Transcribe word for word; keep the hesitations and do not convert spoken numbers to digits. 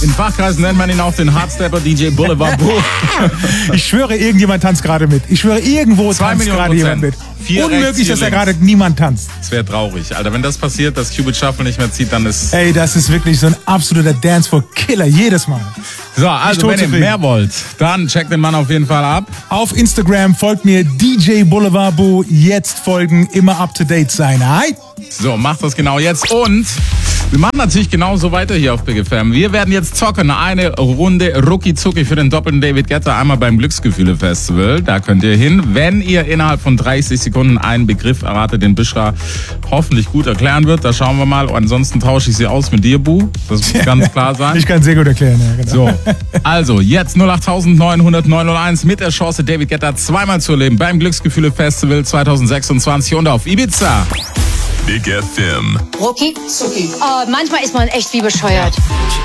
In Fachkreisen nennt man ihn auch den Hardstepper D J Boulevard Boo. Ich schwöre, irgendjemand tanzt gerade mit. Ich schwöre, irgendwo Zwei tanzt Millionen gerade jemand mit. Prozent. Vier Unmöglich, rechts, vier dass da links. gerade niemand tanzt. Das wäre traurig, Alter. Wenn das passiert, dass Cupid Shuffle nicht mehr zieht, dann ist... Ey, das ist wirklich so ein absoluter Dancefloor-Killer, jedes Mal. So, also wenn ihr totzufrieden. mehr wollt, dann checkt den Mann auf jeden Fall ab. Auf Instagram folgt mir D J Boulevard Boo. Jetzt folgen, immer up to date sein. Hi. So, macht das genau jetzt. Und wir machen natürlich genauso weiter hier auf Big F M. Wir werden jetzt zocken. Eine Runde Rucki-Zucki für den doppelten David Guetta. Einmal beim Glücksgefühle Festival. Da könnt ihr hin. Wenn ihr innerhalb von dreißig Sekunden einen Begriff erratet, den Bishra hoffentlich gut erklären wird. Da schauen wir mal. Ansonsten tausche ich sie aus mit dir, Bu. Das muss ganz klar sein. Ich kann sehr gut erklären, ja, genau. So, also jetzt null acht neun null null neun null eins mit der Chance, David Guetta zweimal zu erleben beim Glücksgefühle Festival zwanzig sechsundzwanzig und auf Ibiza. Big F M. Rucki Zucki. Oh, manchmal ist man echt wie bescheuert.